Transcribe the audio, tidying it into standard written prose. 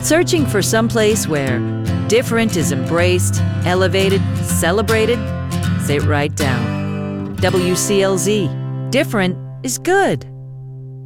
Searching for someplace where different is embraced, elevated, celebrated? Sit right down. WCLZ. Different is good.